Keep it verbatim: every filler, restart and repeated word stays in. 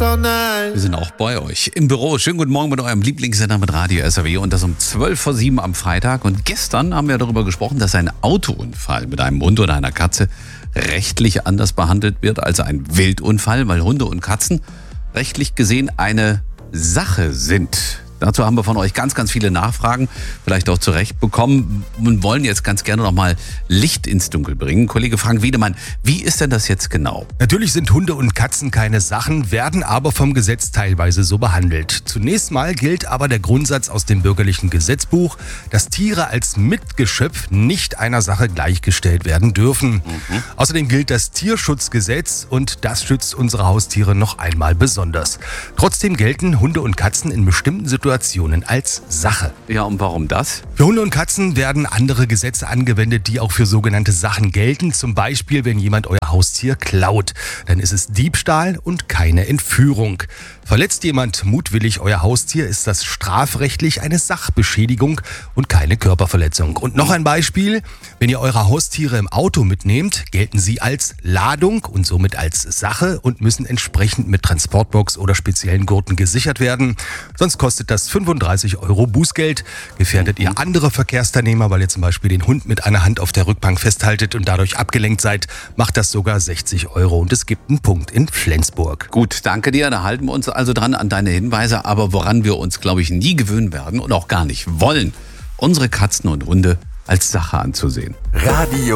so nice. Wir sind auch bei euch im Büro. Schönen guten Morgen mit eurem Lieblingssender mit Radio S R W und das um zwölf vor sieben am Freitag. Und gestern haben wir darüber gesprochen, dass ein Autounfall mit einem Hund oder einer Katze rechtlich anders behandelt wird als ein Wildunfall, weil Hunde und Katzen rechtlich gesehen eine Sache sind. Dazu haben wir von euch ganz, ganz viele Nachfragen, vielleicht auch zurecht bekommen und wollen jetzt ganz gerne nochmal Licht ins Dunkel bringen. Kollege Frank Wiedemann, wie ist denn das jetzt genau? Natürlich sind Hunde und Katzen keine Sachen, werden aber vom Gesetz teilweise so behandelt. Zunächst mal gilt aber der Grundsatz aus dem bürgerlichen Gesetzbuch, dass Tiere als Mitgeschöpf nicht einer Sache gleichgestellt werden dürfen. Mhm. Außerdem gilt das Tierschutzgesetz und das schützt unsere Haustiere noch einmal besonders. Trotzdem gelten Hunde und Katzen in bestimmten Situationen als Sache. Ja, und warum das? Für Hunde und Katzen werden andere Gesetze angewendet, die auch für sogenannte Sachen gelten. Zum Beispiel, wenn jemand euer Haustier klaut. Dann ist es Diebstahl und keine Entführung. Verletzt jemand mutwillig euer Haustier, ist das strafrechtlich eine Sachbeschädigung und keine Körperverletzung. Und noch ein Beispiel, wenn ihr eure Haustiere im Auto mitnehmt, gelten sie als Ladung und somit als Sache und müssen entsprechend mit Transportbox oder speziellen Gurten gesichert werden. Sonst kostet das fünfunddreißig Euro Bußgeld. Gefährdet ihr andere Verkehrsteilnehmer, weil ihr zum Beispiel den Hund mit einer Hand auf der Rückbank festhaltet und dadurch abgelenkt seid, macht das sogar sechzig Euro. Und es gibt einen Punkt in Flensburg. Gut, danke dir. Da halten wir uns also dran an deine Hinweise. Aber woran wir uns, glaube ich, nie gewöhnen werden und auch gar nicht wollen, unsere Katzen und Hunde als Sache anzusehen. Radio